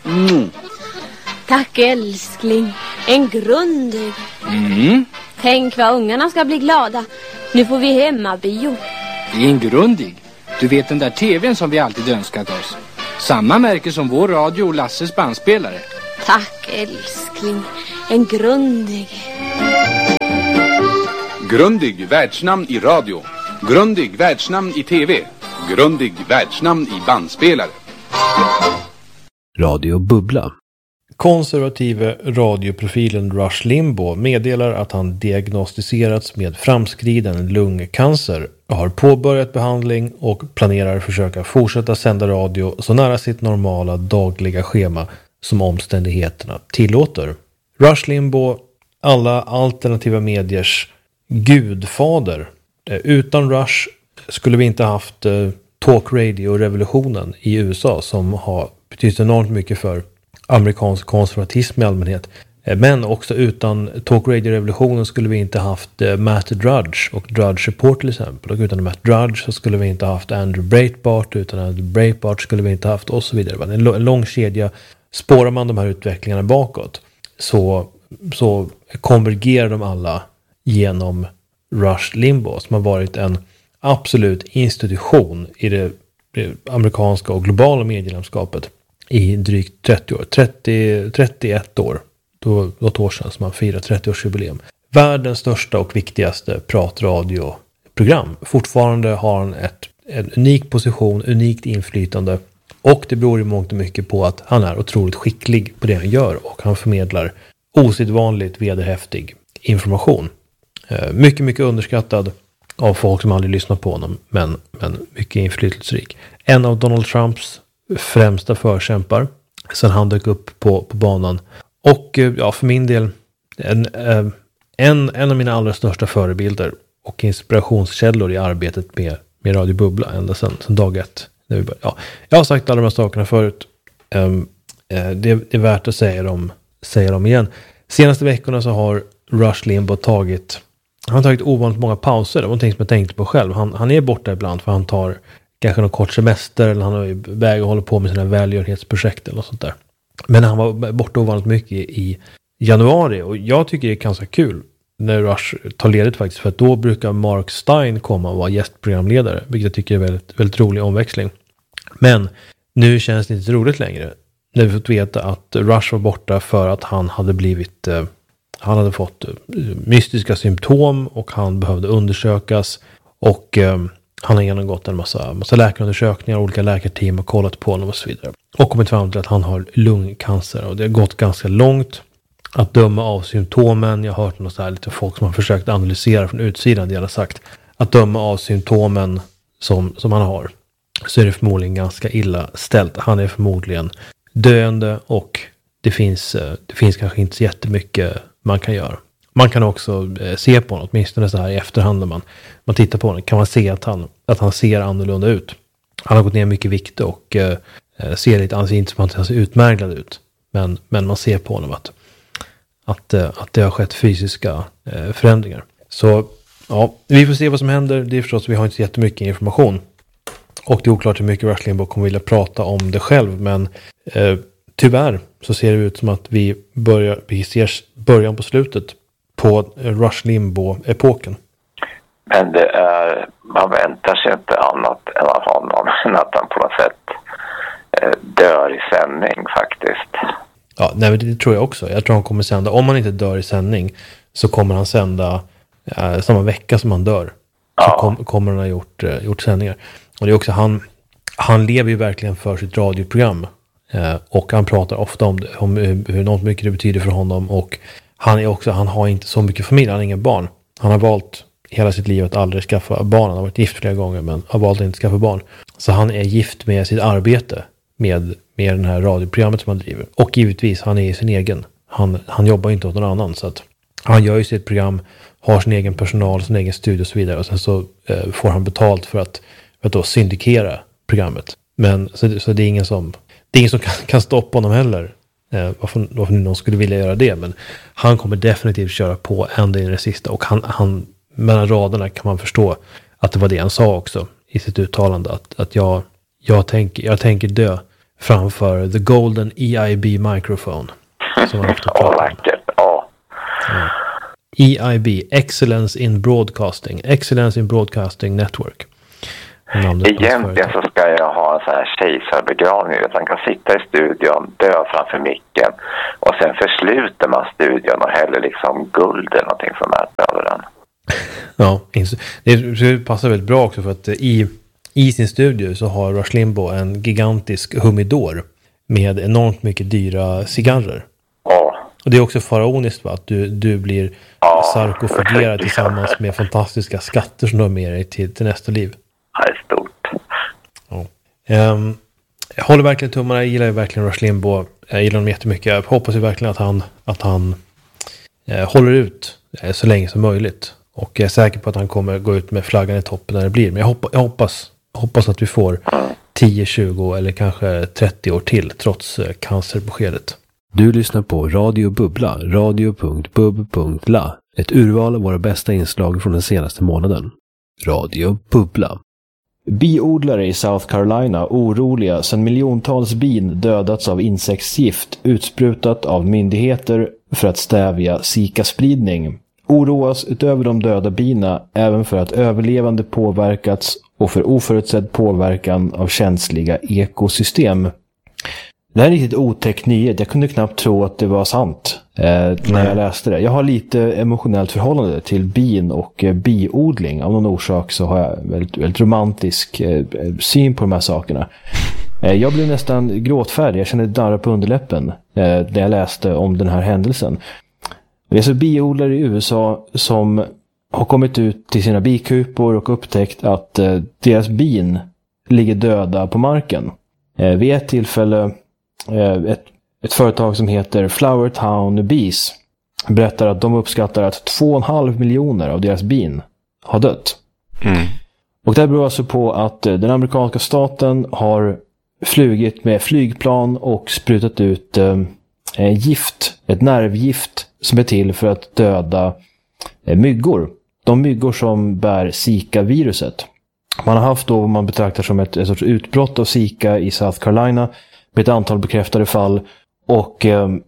Tack älskling, en grundig. Tänk vad ungarna ska bli glada. Nu får vi hemmabio. Det är en grundig. Du vet den där tvn som vi alltid önskat oss. Samma märke som vår radio och Lasses bandspelare. Tack älskling, en grundig. Grundig världsnamn i radio. Grundig världsnamn i tv. Grundig världsnamn i bandspelare. Radio Bubbla. Konservative radioprofilen Rush Limbaugh meddelar att han diagnostiserats med framskriden lungcancer, har påbörjat behandling och planerar försöka fortsätta sända radio så nära sitt normala dagliga schema som omständigheterna tillåter. Rush Limbaugh, alla alternativa mediers gudfader. Utan Rush skulle vi inte haft talk radio-revolutionen i USA som har betytt enormt mycket för amerikansk konservatism i allmänhet. Men också utan talk radio-revolutionen skulle vi inte haft Matt Drudge och Drudge Report till exempel. Och utan Matt Drudge så skulle vi inte haft Andrew Breitbart. Utan Andrew Breitbart skulle vi inte haft och så vidare. En lång kedja. Spårar man de här utvecklingarna bakåt så konvergerar de alla genom Rush Limbaugh som har varit en absolut institution i det amerikanska och globala medielandskapet i drygt 30 år. 31 år. Då ett år sedan som man firar 30-årsjubileum. Världens största och viktigaste pratradioprogram. Fortfarande har han en unik position, unikt inflytande. Och det beror i mångt och mycket på att han är otroligt skicklig på det han gör. Och han förmedlar osedvanligt vederhäftig information. Mycket, mycket underskattad av folk som aldrig lyssnar på honom. Men mycket inflytelserik. En av Donald Trumps främsta förkämpar sen han dök upp på banan. Och ja, för min del en av mina allra största förebilder och inspirationskällor i arbetet med Radio Bubbla ända sedan dag ett. Jag har sagt alla de här sakerna förut. Det är värt att säga dem igen. Senaste veckorna så har Rush Limbaugh tagit ovanligt många pauser. Det var någonting som jag tänkte på själv. Han är borta ibland för han tar kanske någon kort semester eller han är iväg och håller på med sina välgörenhetsprojekt eller något sånt där. Men han var borta ovanligt mycket i januari och jag tycker det är ganska kul när Rush tar ledigt faktiskt för att då brukar Mark Stein komma och vara gästprogramledare, vilket jag tycker är väldigt, väldigt rolig omväxling. Men nu känns det inte så roligt längre när vi fått veta att Rush var borta för att han hade fått mystiska symptom och han behövde undersökas och han har genomgått en massa läkarundersökningar, olika läkarteam har kollat på honom och så vidare. Och kommit fram till att han har lungcancer och det har gått ganska långt att döma av symptomen. Jag har hört något så här lite folk som har försökt analysera från utsidan det har sagt. Att döma av symptomen som han har så är det förmodligen ganska illa ställt. Han är förmodligen döende och det finns kanske inte så jättemycket man kan göra. Man kan också se på honom, åtminstone så här i efterhand när man tittar på honom. Kan man se att han ser annorlunda ut. Han har gått ner mycket vikt och ser lite inte som att han ser utmärglad ut. Men man ser på honom att det har skett fysiska förändringar. Så ja, vi får se vad som händer. Det är förstås, vi har inte så jättemycket information. Och det är oklart hur mycket Rush Limbaugh kommer vilja prata om det själv. Men tyvärr så ser det ut som att vi ser början på slutet på Rush Limbaugh-epoken. Men man väntar sig inte annat än av honom än att han på något sätt dör i sändning faktiskt. Ja, nej, det tror jag också. Jag tror han kommer sända, om han inte dör i sändning så kommer han sända samma vecka som han dör. Så kommer han ha gjort sändningar. Och det är också, han lever ju verkligen för sitt radioprogram. Och han pratar ofta om hur enormt mycket det betyder för honom. Och han har inte så mycket familj, han har inga barn. Han har valt hela sitt liv att aldrig skaffa barn. Han har varit gift flera gånger men har valt att inte skaffa barn. Så han är gift med sitt arbete med den här radioprogrammet som han driver. Och givetvis, han är sin egen. Han jobbar inte åt någon annan. Så att han gör ju sitt program, har sin egen personal, sin egen studio och så vidare. Och sen så får han betalt för att då syndikera programmet. Men så det är ingen som kan stoppa honom heller. Varför någon skulle vilja göra det. Men han kommer definitivt köra på ända in i det sista. Och han mellan raderna kan man förstå att det var det han sa också i sitt uttalande. Att jag tänker dö framför The Golden EIB Microphone. Som vackert. Ja. EIB, Excellence in Broadcasting Network. Egentligen så ska jag ha en sån här kejsarbegravning. Man kan sitta i studion, dö framför micken och sen försluter man studion och häller liksom guld eller någonting sånt där över den. Ja, det passar väldigt bra också för att i sin studio så har Rush Limbaugh en gigantisk humidor med enormt mycket dyra cigarrer. Ja. Och det är också faraoniskt, va? Att du blir sarkofagerad tillsammans med fantastiska skatter som du har med dig till nästa liv. Ja, det är stort. Ja. Jag håller verkligen tummarna. Jag gillar verkligen Rush Limbaugh. Jag gillar honom jättemycket. Jag hoppas ju verkligen att han håller ut så länge som möjligt. Och jag är säker på att han kommer gå ut med flaggan i toppen när det blir. Men jag hoppas att vi får 10, 20 eller kanske 30 år till trots cancerbeskedet. Du lyssnar på Radio Bubbla, radio.bub.la. Ett urval av våra bästa inslag från den senaste månaden. Radio Bubbla. Biodlare i South Carolina oroliga sedan miljontals bin dödats av insektsgift utsprutat av myndigheter för att stävja Zika-spridning. Oroas utöver de döda bina även för att överlevande påverkats och för oförutsedd påverkan av känsliga ekosystem. Det här är riktigt otäckt nyhet. Jag kunde knappt tro att det var sant när jag läste det. Jag har lite emotionellt förhållande till bin och biodling. Av någon orsak så har jag väldigt romantisk syn på de här sakerna. Jag blev nästan gråtfärdig. Jag kände darra på underläppen när jag läste om den här händelsen. Det är så biodlare i USA som har kommit ut till sina bikupor och upptäckt att deras bin ligger döda på marken. Vid ett tillfälle ett företag som heter Flower Town Bees berättar att de uppskattar att 2,5 miljoner av deras bin har dött. Och det beror alltså på att den amerikanska staten har flugit med flygplan och sprutat ut gift, ett nervgift som är till för att döda myggor. De myggor som bär Zika-viruset. Man har haft då vad man betraktar som ett sorts utbrott av Zika i South Carolina med ett antal bekräftade fall. Och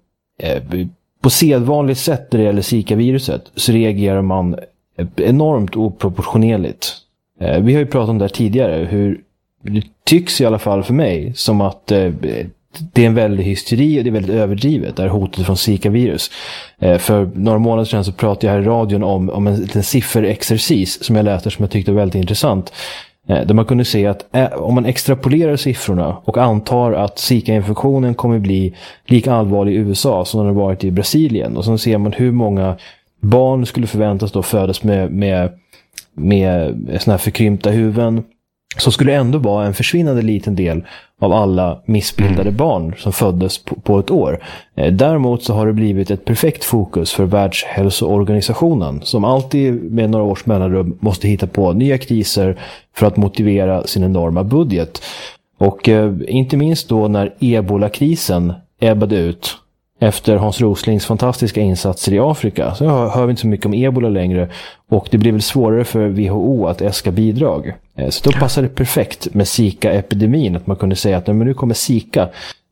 på sedvanligt sätt när det gäller Zika-viruset så reagerar man enormt oproportionerligt. Vi har ju pratat om det här tidigare, hur det tycks i alla fall för mig som att det är en väldig hysteri och det är väldigt överdrivet, det här hotet från Zika-virus. För några månader sedan så pratade jag här i radion om en liten sifferexercis som jag läste som jag tyckte var väldigt intressant. Där man kunde se att om man extrapolerar siffrorna och antar att Zika-infektionen kommer bli lika allvarlig i USA som den har varit i Brasilien, och så ser man hur många barn skulle förväntas då födas med såna här förkrympta huvuden, så skulle det ändå vara en försvinnande liten del av alla missbildade barn som föddes på ett år. Däremot så har det blivit ett perfekt fokus för Världshälsoorganisationen, som alltid med några års mellanrum måste hitta på nya kriser för att motivera sin enorma budget. Och inte minst då när Ebola-krisen ebbade ut efter Hans Roslings fantastiska insatser i Afrika, så hör vi inte så mycket om Ebola längre, och det blir väl svårare för WHO att äska bidrag. Så då passar det perfekt med Zika-epidemin, att man kunde säga att men nu kommer Zika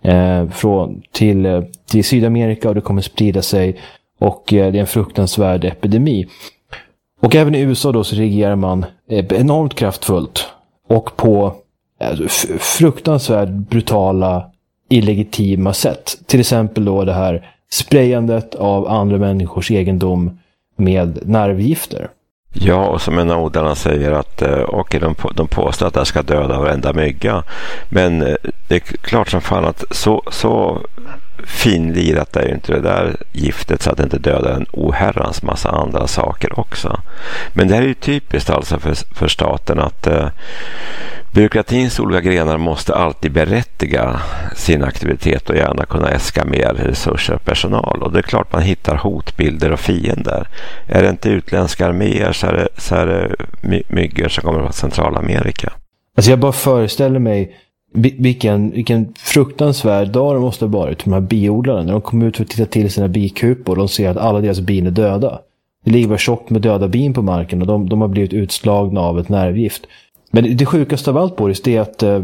till Sydamerika och det kommer sprida sig, och det är en fruktansvärd epidemi. Och även i USA då så reagerar man enormt kraftfullt och på fruktansvärt brutala illegitima sätt. Till exempel då det här sprayandet av andra människors egendom med nervgifter. Ja, och som en av odlarna säger att de påstår att det ska döda varenda mygga. Men det är klart som fan att så finlirat är ju inte det där giftet så att det inte dödar en oherrans massa andra saker också. Men det här är ju typiskt alltså för staten att byråkratins olika grenar måste alltid berättiga sin aktivitet och gärna kunna äska mer resurser och personal. Och det är klart man hittar hotbilder och fiender. Är det inte utländska arméer så är det myggor som kommer från Centralamerika. Alltså jag bara föreställer mig vilken fruktansvärd dag det måste ha varit för de här biodlarna när de kommer ut för att titta till sina bikupor och de ser att alla deras bin är döda. Det ligger tjockt med döda bin på marken och de har blivit utslagna av ett nervgift. Men det sjukaste av allt, Boris, det är att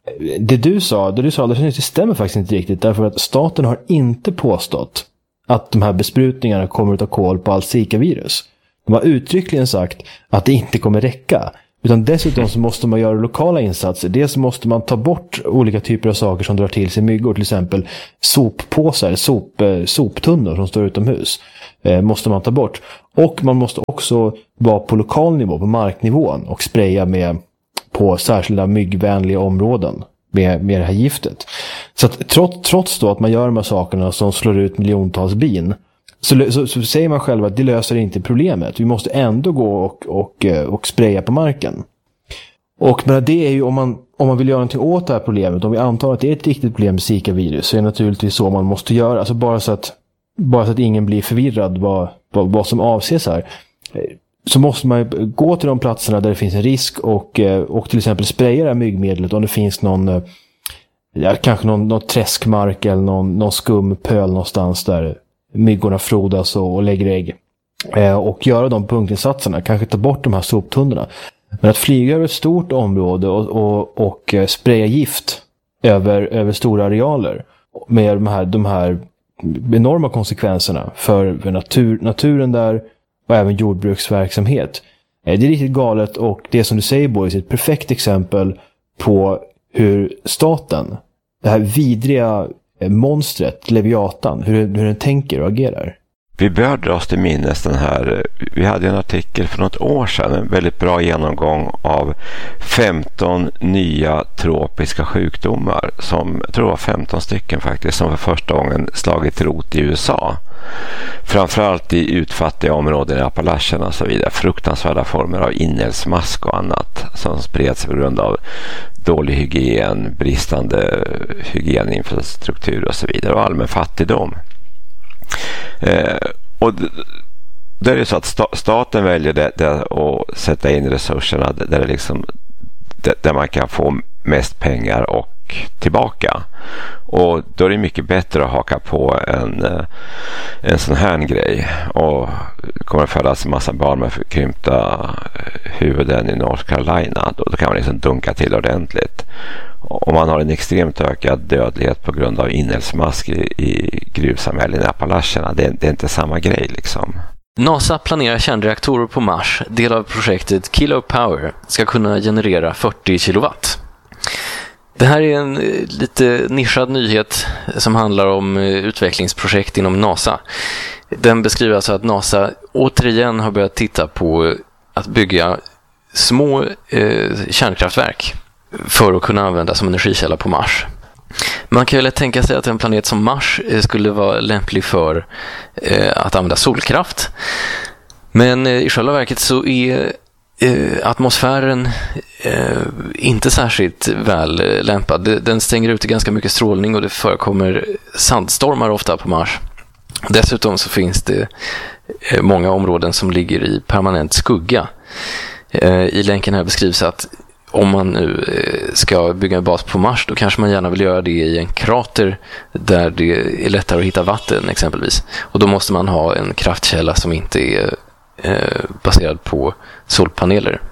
det du sa, det stämmer faktiskt inte riktigt, därför att staten har inte påstått att de här besprutningarna kommer att ta koll på allt Zika-virus. De har uttryckligen sagt att det inte kommer räcka. Utan dessutom så måste man göra lokala insatser. Dels måste man ta bort olika typer av saker som drar till sig myggor. Till exempel soppåsar, soptunnor som står utomhus. Måste man ta bort. Och man måste också vara på lokal nivå, på marknivån. Och spraya på särskilda myggvänliga områden med det här giftet. Så att trots då att man gör de här sakerna som slår ut miljontals bin, så säger man själv att det löser inte problemet. Vi måste ändå gå och spraya på marken. Och men det är ju om man vill göra någonting åt det här problemet, om vi antar att det är ett riktigt problem med Zika-virus, så är det naturligtvis så man måste göra. Alltså bara så att ingen blir förvirrad vad som avses här. Så måste man gå till de platserna där det finns en risk och till exempel spraya det här myggmedlet om det finns kanske någon träskmark eller någon skumpöl någonstans där myggorna frodas och lägger ägg. Och göra de punktinsatserna, kanske ta bort de här soptunnorna. Men att flyga över ett stort område och spraya gift över stora arealer med de här enorma konsekvenserna för naturen där och även jordbruksverksamhet. Det är riktigt galet, och det som du säger, Boris, är ett perfekt exempel på hur staten, det här vidriga monstret, Leviatan, hur den tänker och agerar. Vi bör dra oss till minnes den här, vi hade en artikel för något år sedan, en väldigt bra genomgång av 15 nya tropiska sjukdomar, som jag tror det var 15 stycken faktiskt, som för första gången slagit rot i USA. Framförallt i utfattiga områden i Appalacherna och så vidare. Fruktansvärda former av inälvsmask och annat som spreds på grund av dålig hygien, bristande hygieninfrastruktur och så vidare, och allmän fattigdom. Och det är ju så att staten väljer det att sätta in resurserna där man kan få mest pengar och tillbaka. Och då är det mycket bättre att haka på en sån här grej, och det kommer att födas en massa barn med krympta huvuden i North Carolina. Då kan man liksom dunka till ordentligt. Om man har en extremt ökad dödlighet på grund av inälvsmask i gruvsamhällen i Appalacherna, det är inte samma grej liksom. NASA planerar kärnreaktorer på Mars. Del av projektet Kilo Power ska kunna generera 40 kilowatt. Det här är en lite nischad nyhet som handlar om utvecklingsprojekt inom NASA. Den beskriver alltså att NASA återigen har börjat titta på att bygga små kärnkraftverk för att kunna användas som energikälla på Mars. Man kan ju lätt tänka sig att en planet som Mars skulle vara lämplig för att använda solkraft. Men i själva verket så är atmosfären inte särskilt väl lämpad. Den stänger ut ganska mycket strålning och det förekommer sandstormar ofta på Mars. Dessutom så finns det många områden som ligger i permanent skugga. I länken här beskrivs att om man nu ska bygga en bas på Mars, då kanske man gärna vill göra det i en krater där det är lättare att hitta vatten exempelvis. Och då måste man ha en kraftkälla som inte är baserad på solpaneler.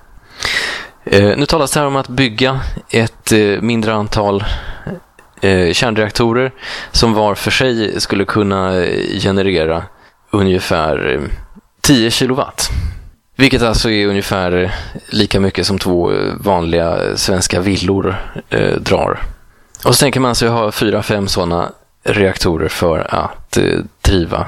Nu talas det här om att bygga ett mindre antal kärnreaktorer som var för sig skulle kunna generera ungefär 10 kilowatt. Vilket alltså är ungefär lika mycket som 2 vanliga svenska villor drar. Och så tänker man sig ha 4-5 sådana reaktorer för att driva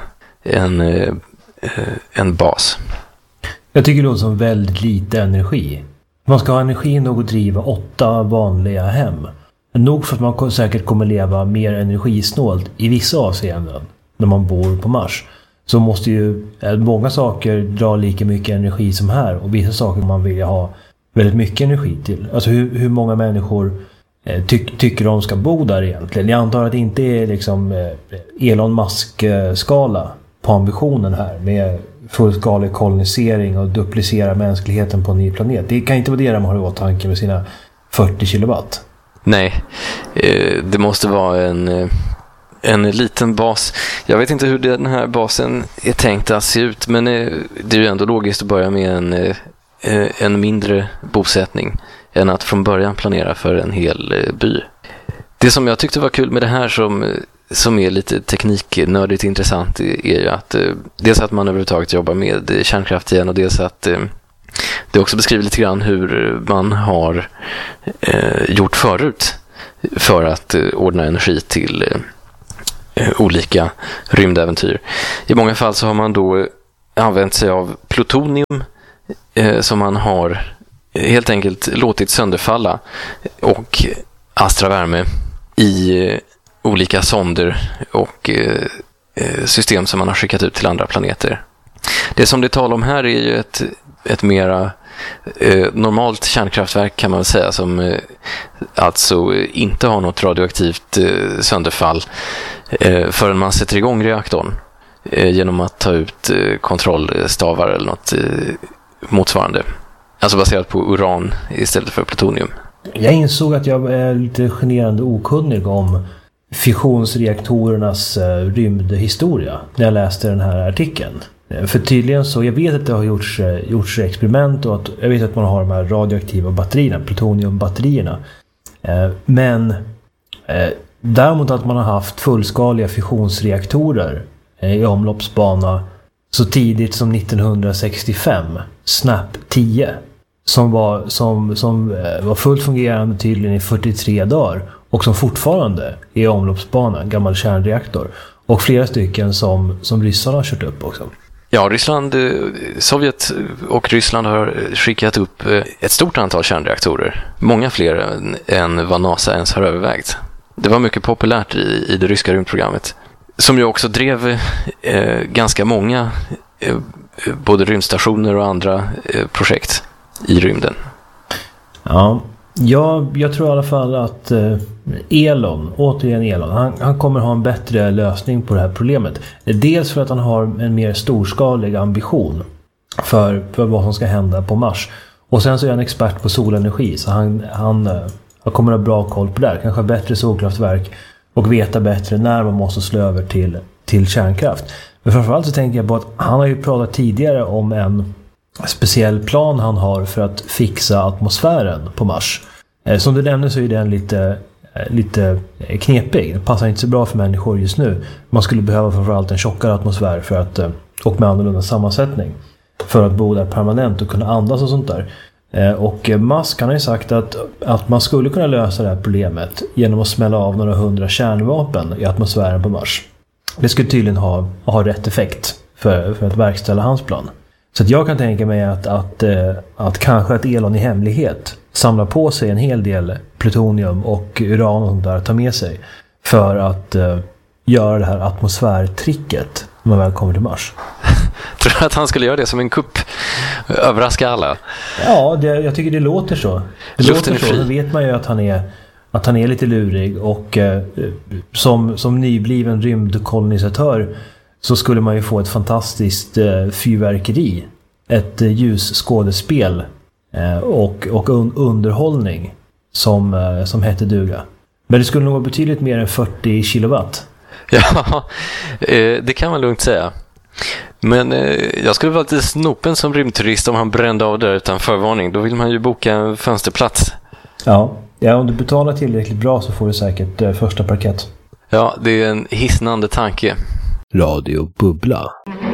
en bas. Jag tycker det låter som väldigt lite energi. Man ska ha energi nog att driva 8 vanliga hem. Nog för att man säkert kommer leva mer energisnålt i vissa avseenden när man bor på Mars. Så måste ju många saker dra lika mycket energi som här. Och vissa saker man vill ha väldigt mycket energi till. Alltså hur många människor tycker de ska bo där egentligen. Jag antar att det inte är liksom Elon Musk-skala på ambitionen här. Med fullskalig kolonisering och duplicera mänskligheten på en ny planet. Det kan inte vara det de har i åtanke med sina 40 kilowatt. Nej, det måste vara en liten bas. Jag vet inte hur den här basen är tänkt att se ut, men det är ju ändå logiskt att börja med en mindre bosättning än att från början planera för en hel by. Det som jag tyckte var kul med det här som är lite tekniknördigt intressant är ju att dels att man överhuvudtaget jobbar med kärnkraft igen och dels att det också beskriver lite grann hur man har gjort förut för att ordna energi till olika rymdäventyr. I många fall så har man då använt sig av plutonium som man har helt enkelt låtit sönderfalla och astra värme i olika sonder och system som man har skickat ut till andra planeter. Det som det talar om här är ju ett mera normalt kärnkraftverk kan man väl säga, som alltså inte har något radioaktivt sönderfall förrän man sätter igång reaktorn genom att ta ut kontrollstavar eller något motsvarande. Alltså baserat på uran istället för plutonium. Jag insåg att jag är lite generande okunnig om fissionsreaktorernas rymdhistoria när jag läste den här artikeln. För tydligen så, jag vet att det har gjorts experiment och att jag vet att man har de här radioaktiva batterierna, plutoniumbatterierna. Men däremot att man har haft fullskaliga fissionsreaktorer i omloppsbana så tidigt som 1965, SNAP 10, som var fullt fungerande tydligen i 43 dagar och som fortfarande är i omloppsbana, en gammal kärnreaktor, och flera stycken som ryssarna har kört upp också. Ja, Sovjet och Ryssland har skickat upp ett stort antal kärnreaktorer. Många fler än vad NASA ens har övervägt. Det var mycket populärt i det ryska rymdprogrammet. Som ju också drev ganska många både rymdstationer och andra projekt i rymden. Ja, jag tror i alla fall att Elon, han kommer ha en bättre lösning på det här problemet. Dels för att han har en mer storskalig ambition för vad som ska hända på Mars. Och sen så är han expert på solenergi, så han kommer ha bra koll på det här. Kanske bättre solkraftverk och veta bättre när man måste slå över till kärnkraft. Men framförallt så tänker jag på att han har ju pratat tidigare om en speciell plan han har för att fixa atmosfären på Mars. Som du nämnde så är den lite knepig. Det passar inte så bra för människor just nu. Man skulle behöva framförallt en tjockare atmosfär för att, och med annorlunda sammansättning för att bo där permanent och kunna andas och sånt där. Och Musk har ju sagt att man skulle kunna lösa det här problemet genom att smälla av några 100 kärnvapen i atmosfären på Mars. Det skulle tydligen ha rätt effekt för att verkställa hans plan. Så att jag kan tänka mig att kanske att Elon i hemlighet samlar på sig en hel del plutonium och uran och sånt där att ta med sig för att göra det här atmosfärtricket när man väl kommer till Mars. Tror du att han skulle göra det som en kupp? Överraska alla? Ja, jag tycker det låter så. Luften är fri. Då vet man ju att han är lite lurig och som nybliven rymdkolonisatör så skulle man ju få ett fantastiskt fyrverkeri, ett ljusskådespel och underhållning som hette duga. Men det skulle nog vara betydligt mer än 40 kilowatt. Ja, det kan man lugnt säga. Men jag skulle vara lite snopen som rymdturist om han brände av där utan förvarning. Då vill man ju boka en fönsterplats. Ja, om du betalar tillräckligt bra så får du säkert första parkett. Ja, det är en hisnande tanke. Radio Bubbla.